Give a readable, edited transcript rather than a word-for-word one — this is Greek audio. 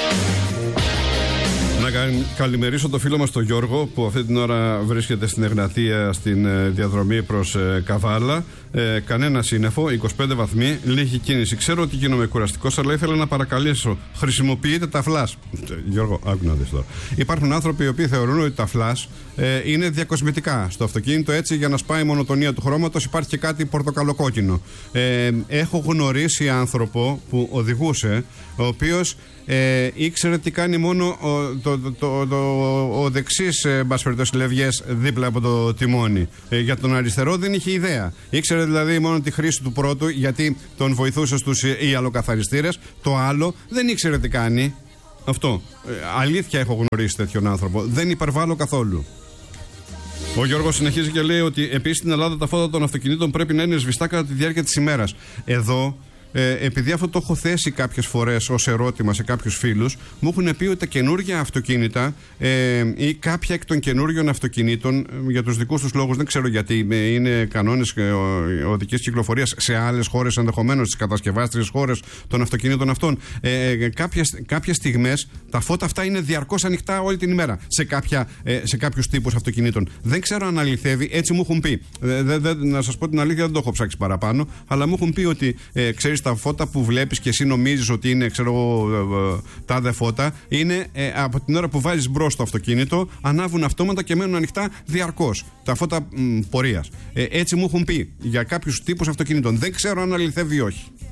Να καλημερίσω το φίλο μας τον Γιώργο, που αυτή την ώρα βρίσκεται στην Εγνατία στην διαδρομή προς Καβάλα. Κανένα σύννεφο, 25 βαθμοί, λίγη κίνηση. Ξέρω ότι γίνομαι κουραστικός, αλλά ήθελα να παρακαλέσω, χρησιμοποιείτε τα φλας. Γιώργο, άκου να δεις τώρα. Υπάρχουν άνθρωποι οι οποίοι θεωρούν ότι τα φλας είναι διακοσμητικά στο αυτοκίνητο, έτσι για να σπάει η μονοτονία του χρώματος. Υπάρχει και κάτι πορτοκαλοκόκκινο. Έχω γνωρίσει άνθρωπο που οδηγούσε, ο οποίος ήξερε τι κάνει μόνο ο δεξής λευγές δίπλα από το τιμόνι. Για τον αριστερό δεν είχε ιδέα. Ήξερε δηλαδή μόνο τη χρήση του πρώτου, γιατί τον βοηθούσε στους ιαλοκαθαριστήρες. Το άλλο δεν ήξερε τι κάνει. Αυτό. Αλήθεια, έχω γνωρίσει τέτοιον άνθρωπο. Δεν υπερβάλλω καθόλου. Ο Γιώργος συνεχίζει και λέει ότι επίσης στην Ελλάδα τα φώτα των αυτοκινήτων πρέπει να είναι σβηστά κατά τη διάρκεια της ημέρας. Εδώ, επειδή αυτό το έχω θέσει κάποιες φορές ως ερώτημα σε κάποιους φίλους, μου έχουν πει ότι τα καινούργια αυτοκίνητα ή κάποια εκ των καινούργιων αυτοκινήτων, για τους δικούς τους λόγους, δεν ξέρω γιατί, είναι κανόνες οδικής κυκλοφορίας σε άλλες χώρες, ενδεχομένως στις κατασκευάστριες χώρες των αυτοκινήτων αυτών, κάποιες στιγμές τα φώτα αυτά είναι διαρκώς ανοιχτά όλη την ημέρα σε κάποιους τύπους αυτοκινήτων. Δεν ξέρω αν αληθεύει, έτσι μου έχουν πει. Να σας πω την αλήθεια, δεν το έχω ψάξει παραπάνω, αλλά μου έχουν πει ότι ξέρεις, τα φώτα που βλέπεις και εσύ νομίζεις ότι είναι, ξέρω εγώ, τάδε φώτα, είναι από την ώρα που βάζεις μπρος το αυτοκίνητο, ανάβουν αυτόματα και μένουν ανοιχτά διαρκώς. Τα φώτα πορείας. Έτσι μου έχουν πει για κάποιους τύπους αυτοκινήτων. Δεν ξέρω αν αληθεύει ή όχι.